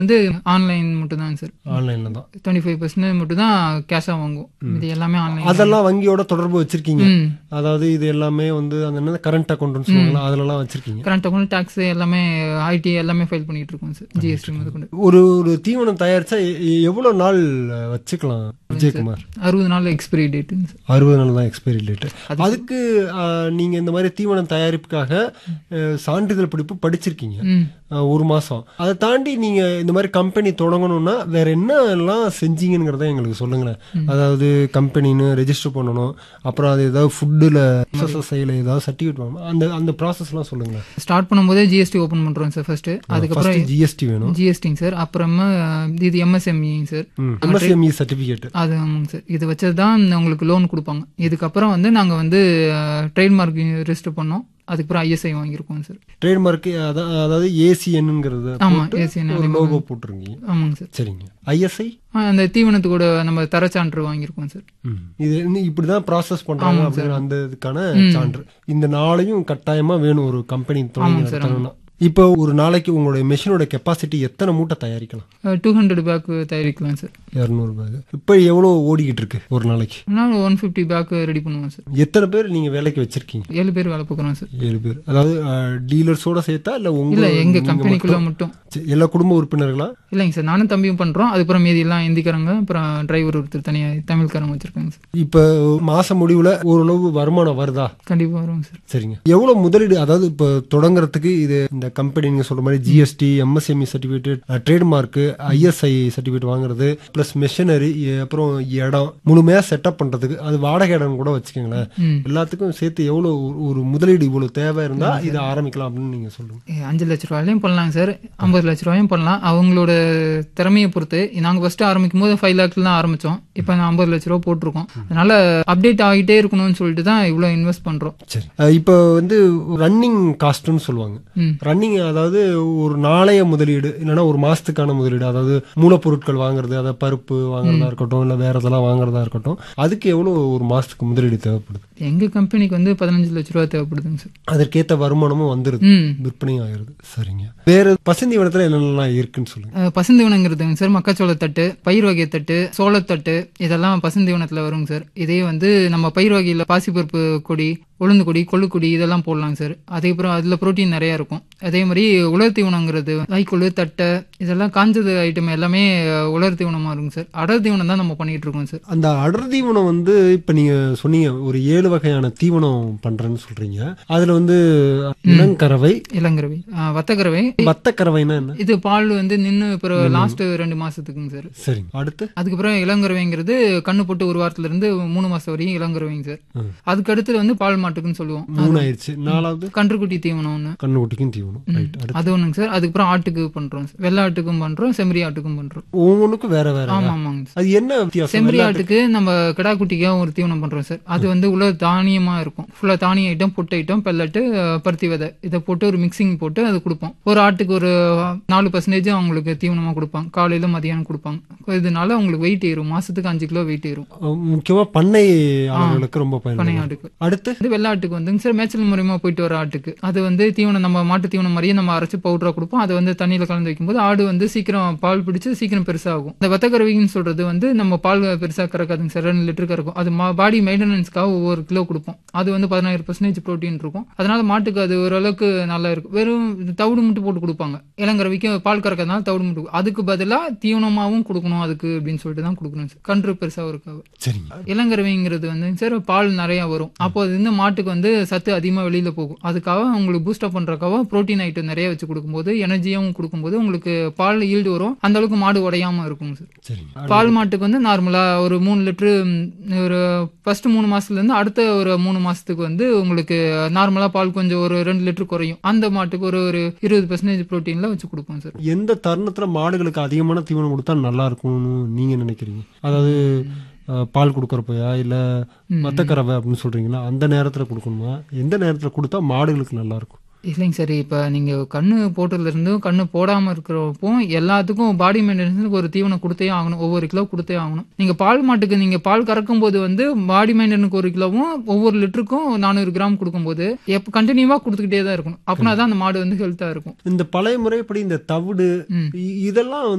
வந்து ஆன்லைன் மட்டும் தான் சார். ஆன்லைன்ல தான் 25% மட்டும் தான் கேஷா வாங்குவோம். இது எல்லாமே ஆன்லைன். அதெல்லாம் வங்கியோட தொடர்பு வச்சிருக்கீங்க. அதாவது இது எல்லாமே வந்து அந்த என்ன கரண்ட் அக்கௌண்ட்னு சொல்லுவாங்களா, அதெல்லாம் வச்சிருக்கீங்க. கரண்ட் அக்கௌண்ட், டாக்ஸ் எல்லாமே ஐடி எல்லாமே ஃபைல் பண்ணிட்டு இருக்கோம் சார். ஜிஎஸ்டி முதற்கொண்டு. ஒரு தீவனம் தயாரிச்சா எவ்வளவு நாள் வச்சுக்கலாம் விஜயகுமார்? 60 நாள் எக்ஸ்பைரி டேட். 60 நாள் தான் எக்ஸ்பைரி டேட். அதுக்கு நீங்க இந்த மாதிரி தீவனம் தயாரிப்புக்காக சான்றிதழ் படிப்பு படிச்சிருக்கீங்க 1 மாசம். அதை தாண்டி நீங்க இந்த மாதிரி கம்பெனி தொடங்கணும்னா வேற என்ன எல்லாம் செஞ்சீங்கிறத எங்களுக்கு சொல்லுங்களேன். அதாவது கம்பெனின்னு ரெஜிஸ்டர் பண்ணணும், அப்புறம் அது ஏதாவது ஃபுட்டில் எஸ்எஸ்ஐல ஏதாவது சர்டிஃபிகேட் வாங்கணும், அந்த ப்ராசஸ்லாம் சொல்லுங்களேன். ஸ்டார்ட் பண்ணும்போதே ஜிஎஸ்டி ஓப்பன் பண்றோம் சார் ஃபர்ஸ்ட். அதுக்கப்புறம் ஜிஎஸ்டி வேணும். ஜிஎஸ்டிங்க சார். அப்புறமா இது எம்எஸ்எம்இ சார். MSME certificate. அது ஆமாங்க சார். இது வச்சது தான் உங்களுக்கு லோன் கொடுப்பாங்க. இதுக்கப்புறம் வந்து நாங்க வந்து ட்ரேட்மார்க் ரெஜிஸ்டர் பண்ணோம். அதுக்கப்புறம் ஐஎஸ்ஐ வாங்கியிருக்கோம் சார். ட்ரேட்மார்க் அதாவது ஏசிஎன்ங்கிறது. ஆமா, ஏசிஎன் லோகோ போட்டுருங்க. ஆமாங்க சார். சரிங்க. ஐஎஸ்ஐ அந்த தீவனத்துக்கூட நம்ம தரச்சான்று வாங்கியிருக்கோம் சார். இது இப்படிதான் ப்ராசஸ் பண்றாங்க அப்படிங்கிற அந்த இதுக்கான சான்று. இந்த நாளையும் கட்டாயமா வேணும் ஒரு கம்பெனி தொடங்கணும்னா. இப்போ ஒரு நாளைக்கு உங்களுடைய மெஷினோட கெப்பாசிட்டி எத்தனை மூட்டை தயாரிக்கலாம்? 200 பேக் தயாரிக்கலாம் சார். 200 பேக். இப்போ எவ்வளோ ஓடிக்கிட்டு இருக்கு ஒரு நாளைக்கு? 150 பேக் ரெடி பண்ணுவோம் சார். எத்தனை பேர் நீங்க வேலைக்கு வச்சிருக்கீங்க? 7 பேர் வேலை பார்க்குறோம் சார். 7 பேர். அதாவது டீலர்ஸோட சேர்த்தா இல்ல எங்க கம்பெனிக்குள்ள மட்டும்? எல்லா குடும்ப உறுப்பினர்களா? இல்லைங்க சார், நானும் தம்பியும் பண்றோம். அதுக்கப்புறம் மீதி எல்லாம் இந்திக்காரங்க, அப்புறம் டிரைவர் ஒருத்தர் தனியா தமிழ்காரங்க வச்சிருக்காங்க சார். இப்போ மாச முடிவுல ஓரளவு வருமானம் வருதா? கண்டிப்பா வருவாங்க சார். சரிங்க. எவ்வளவு முதலீடு, அதாவது இப்போ தொடங்குறதுக்கு இது இந்த கம்பெனி நீங்க சொல்ற மாதிரி GST, MSME certificate, trademark, ISI certificate வாங்குறது, பிளஸ் மெஷினரி, அப்புறம் இடம் முழுமையா செட்டப் பண்றதுக்கு, அது வாடகை இடம் கூட வச்சுக்கோங்களேன், எல்லாத்துக்கும் சேர்த்து எவ்வளவு ஒரு முதலீடு இவ்வளவு தேவை இருந்தா இதை ஆரம்பிக்கலாம் அப்படின்னு நீங்க சொல்லுங்க. 5 லட்ச ரூபாயிலையும் பண்ணலாம் சார், 50 லட்ச ரூபாயும் பண்ணலாம். அவங்களோட திறமையை பொறுத்து. நாங்க ஃபர்ஸ்ட் ஆரம்பிக்கும் போது 5 லேக்ல தான் ஆரம்பிச்சோம். இப்போ 50 லட்ச ரூபா போட்டிருக்கோம். அதனால அப்டேட் ஆகிட்டே இருக்கணும்னு சொல்லிட்டு தான் இவ்வளவு இன்வெஸ்ட் பண்றோம். சரி. இப்போ வந்து ரன்னிங் காஸ்ட்னு சொல்லுவாங்க. ரன்னிங் அதாவது ஒரு நாளைய முதலீடு இல்லைன்னா ஒரு மாசத்துக்கான முதலீடு, அதாவது மூலப்பொருட்கள் வாங்குறது, அதாவது பருப்பு வாங்குறதா இருக்கட்டும், இல்ல வேற இதெல்லாம் வாங்குறதா இருக்கட்டும், அதுக்கு எவ்வளவு ஒரு மாசத்துக்கு முதலீடு தேவைப்படுது? எங்க கம்பெனிக்கு வந்து 15 லட்ச ரூபா தேவைப்படுதுங்க சார். அதற்கேற்ற வருமானமும் வந்துருது, விற்பனையும் ஆயிருது. சரிங்க. வேற பசுந்தீவனத்துல என்னென்னலாம் இருக்குன்னு சொல்லுங்க. பசுந்தீவனங்கிறதுங்க சார், மக்காச்சோளத்தட்டு, பயிர் வகை தட்டு, சோளத்தட்டு, இதெல்லாம் பசுந்தீவனத்துல வருங்க சார். இதே வந்து நம்ம பயிர் வகையில பாசிப்பருப்பு கொடி, உளுந்து கொடி, கொள்ளுக்கொடி இதெல்லாம் போடலாம் சார். அதுக்கப்புறம் அதுல புரோட்டீன் நிறைய இருக்கும். அதே மாதிரி உலர் தீவனங்கிறது வைக்கோல், தட்டை, இதெல்லாம் காஞ்சது ஐட்டம் எல்லாமே உலர் தீவனமா இருக்கும் சார். அடர் தீவனம் தான் நம்ம பண்ணிட்டு இருக்கோம் சார். அந்த அடர் தீவனம் வந்து இப்ப நீங்க சொன்னீங்க ஒரு 7 வகையான தீவனம் பண்றேன்னு சொல்றீங்க. அதுல வந்து இளங்கறவை, வத்தக்கறவைனா என்ன? இது பால் வந்து நின்று இப்போ லாஸ்ட் 2 மாசத்துக்குங்க சார். சரி. அடுத்து அதுக்கப்புறம் இளங்கறவைங்கிறது கண்ணு போட்டு 1 வாரத்துல இருந்து 3 மாசம் வரையும் இளங்கறவைங்க சார். அதுக்கு அடுத்து வந்து பால் மாட்டுக்குன்னு சொல்லுவோம். 3 ஆயிடுச்சு. 4வது கன்றுக்குட்டி தீவனம் ஒண்ணு. கன்றுக்குட்டிக்கும் தீவனம். ரைட். அது ஒண்ணுங்க சார். அதுக்கப்புறம் ஆட்டுக்கு பண்றோம், வெள்ளை ஆட்டுக்கும் பண்றோம், செம்மறி ஆட்டுக்கும் பண்றோம். ஒவ்வொன்றுக்கும் வேற வேற. ஆமாங்க. அது என்ன வித்தியாசம்? செம்மறி ஆட்டுக்கு நம்ம கிடா குட்டிக்காக ஒரு தீவனம் பண்றோம் சார். அது வந்து உள்ள தானியமா இருக்கும். ஃபுல்லா தானிய ஐட்டம், பொட்டு ஐட்டம், பெல்லட்டு, பருத்தி விதை, இதை போட்டு ஒரு மிக்சிங் போட்டு அது கொடுப்போம். ஒரு ஆட்டுக்கு ஒரு 4% அவங்களுக்கு தீவனமா கொடுப்பாங்க. காலையில மதியானம் கொடுப்பாங்க. இதனால அவங்களுக்கு வெயிட் ஏறும். மாசத்துக்கு 5 கிலோ வெயிட் ஏறும். முக்கியமா பண்ணை ஆடுகளுக்கு ரொம்ப பண்ணை ஆட்டுக்கு. அடுத்து வெள்ளை ஆட்டுக்கு வந்துங்க சார், மேய்ச்சல் மூலியமா போயிட்டு வர ஆட்டுக்கு அது வந்து தீவனம் நம்ம மாட்டு தீவனம் மாதிரியே நம்ம அரைச்சு பவுடரா கொடுப்போம். அது வந்து தண்ணியில கலந்து வைக்கும்போது ஆடு வந்து சீக்கிரம் பால் பிடிச்சு சீக்கிரம் பெருசாகும். இந்த வத்தக்கறவைன்னு சொல்றது வந்து நம்ம பால் பெருசா கறக்காதுங்க சார், 2 லிட்டர் கறக்கும். அது பாடி மெயின்டெனன்ஸ்க்காக ஒவ்வொரு கிலோ கொடுப்போம். அது வந்து 17% புரோட்டீன் இருக்கும். அதனால மாட்டுக்கு அது ஓரளவுக்கு நல்லா இருக்கும். வெறும் தவிடு மட்டும் போட்டு கொடுப்பாங்க. இளங்கறவைக்கு பால் கறக்கிறதுனால தவிடு மட்டும், அதுக்கு பதிலா தீவனமாவும் கொடுக்கணும் அதுக்கு அப்படின்னு சொல்லிட்டு தான் கொடுக்கணும் சார். கன்று பெருசா இருக்காது. இளங்கறவைங்கிறது வந்து சார் பால் நிறைய வரும். அப்போ அது இந்த மாட்டுக்கு வந்து சத்து அதிகமா வெளியில போகும். அதுக்காக உங்களுக்கு பூஸ்டப் பண்றதுக்காக புரோட்டீன் ஐட்டம் நிறைய வச்சு கொடுக்கும்போது, எனர்ஜியாவும் கொடுக்கும்போது உங்களுக்கு பால் ஈல்டு வரும். அந்த அளவுக்கு மாடு உடையாம இருக்கும் சார். பால் மாட்டுக்கு வந்து நார்மலா ஒரு 3 லிட்டரு ஒரு ஃபர்ஸ்ட் 3 மாசத்துல இருந்து அடுத்த ஒரு 3 மாசத்துக்கு வந்து உங்களுக்கு நார்மலா பால் கொஞ்சம் ஒரு 2 லிட்டர் குறையும். அந்த மாட்டுக்கு ஒரு 20% புரோட்டீன்ல வச்சு கொடுப்போம் சார். எந்த தருணத்துல மாடுகளுக்கு அதிகமான தீவனம் கொடுத்தா நல்லா இருக்கும்னு நீங்க நினைக்கிறீங்க? அதாவது பால் கொடுக்கறப்பயா இல்ல வத்தக்கறவை அப்படின்னு சொல்றீங்களா, அந்த நேரத்துல கொடுக்கணுமா? எந்த நேரத்துல கொடுத்தா மாடுகளுக்கு நல்லா இருக்கும்? இல்லைங்க சார். இப்ப நீங்க கண்ணு போட்டதுலேருந்தும், கண்ணு போடாம இருக்கிறப்போ, எல்லாத்துக்கும் பாடி மெயின்டனன்ஸ்க்கு ஒரு தீவனம் குடுத்தே ஆகணும். ஒவ்வொரு கிலோ குடுத்தே ஆகணும். நீங்க பால் மாட்டுக்கு நீங்க பால் கறக்கும்போது வந்து பாடி மெயின்டனுக்கு 1 கிலோவும், ஒவ்வொரு லிட்டருக்கும் 400 கிராம் குடுக்கும்போது, கன்டினியூவா குடுத்துக்கிட்டே தான் இருக்கணும். அப்பனா தான் அந்த மாடு வந்து ஹெல்த்தா இருக்கும். இந்த பழைய முறைப்படி இந்த தவிடு ம். இதெல்லாம்